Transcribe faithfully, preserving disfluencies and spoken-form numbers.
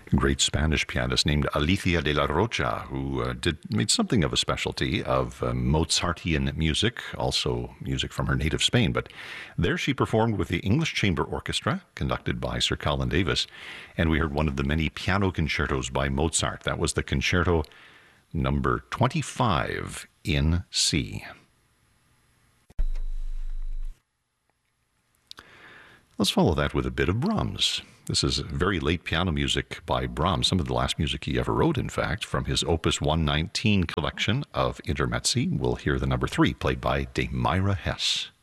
great Spanish pianist named Alicia de la Rocha, who uh, did made something of a specialty of uh, Mozartian music, also music from her native Spain. But there she performed with the English Chamber Orchestra, conducted by Sir Colin Davis, and we heard one of the many piano concertos by Mozart. That was the concerto number twenty-five in C. Let's follow that with a bit of Brahms. This is very late piano music by Brahms, some of the last music he ever wrote, in fact, from his Opus one nineteen collection of intermezzi. We'll hear the number three, played by Dame Myra Hess.